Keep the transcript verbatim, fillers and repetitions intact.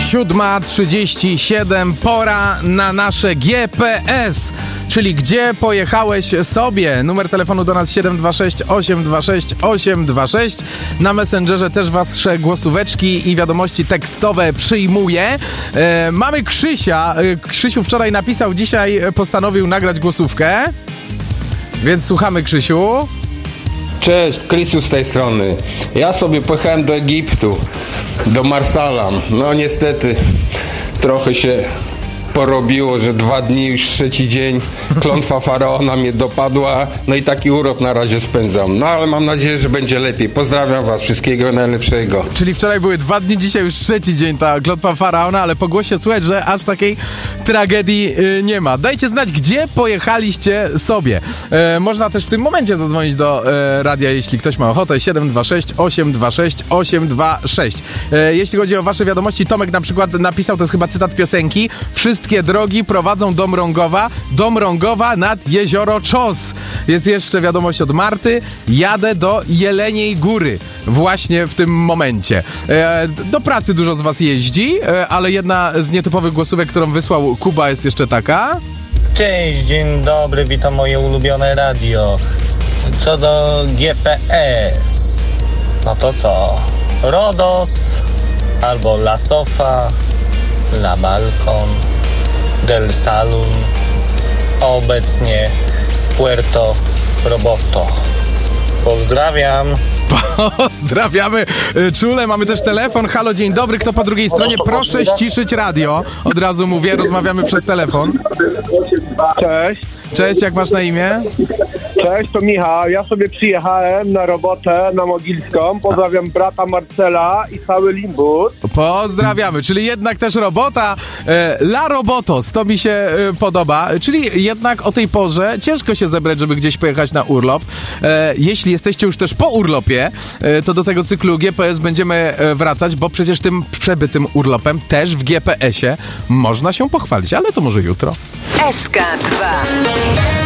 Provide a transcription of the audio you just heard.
siódma trzydzieści siedem, pora na nasze G P S, czyli gdzie pojechałeś sobie. Numer telefonu do nas siedem dwa sześć osiem dwa sześć osiem dwa sześć. Na Messengerze też wasze głosóweczki i wiadomości tekstowe przyjmuję. E, mamy Krzysia. Krzysiu wczoraj napisał, dzisiaj postanowił nagrać głosówkę. Więc słuchamy, Krzysiu. Cześć, Krysiu z tej strony. Ja sobie pojechałem do Egiptu, do Marsala. No niestety trochę się porobiło, że dwa dni, już trzeci dzień, klątwa faraona mnie dopadła, no i taki urok na razie spędzam. No ale mam nadzieję, że będzie lepiej. Pozdrawiam was, wszystkiego najlepszego. Czyli wczoraj były dwa dni, dzisiaj już trzeci dzień ta klątwa faraona, ale po głosie słychać, że aż takiej tragedii yy, nie ma. Dajcie znać, gdzie pojechaliście sobie. E, można też w tym momencie zadzwonić do e, radia, jeśli ktoś ma ochotę. siedem dwa sześć osiem dwa sześć osiem dwa sześć. E, jeśli chodzi o wasze wiadomości, Tomek na przykład napisał, to jest chyba cytat piosenki: wszystkie drogi prowadzą do Mrągowa, do Mrągowa nad jezioro Czos. Jest jeszcze wiadomość od Marty: jadę do Jeleniej Góry właśnie w tym momencie. E, do pracy dużo z was jeździ, e, ale jedna z nietypowych głosówek, którą wysłał Kuba, jest jeszcze taka. Cześć, dzień dobry, witam moje ulubione radio. Co do G P S, no to co? Rodos albo La Sofa, La Balcon, Del Salun, a obecnie Puerto Roboto. Pozdrawiam. Pozdrawiamy czule. Mamy też telefon. Halo, dzień dobry. Kto po drugiej stronie? Proszę ściszyć radio. Od razu mówię, rozmawiamy przez telefon. Cześć. Cześć, jak masz na imię? Cześć, to Michał. Ja sobie przyjechałem na robotę na Mogilską. Pozdrawiam brata Marcela i cały Limbus. Pozdrawiamy, czyli jednak też robota. E, La Robotos, to mi się e, podoba. Czyli jednak o tej porze ciężko się zebrać, żeby gdzieś pojechać na urlop. E, jeśli jesteście już też po urlopie, e, to do tego cyklu G P S będziemy e, wracać, bo przecież tym przebytym urlopem też w G P S ie można się pochwalić, ale to może jutro. S K dwa.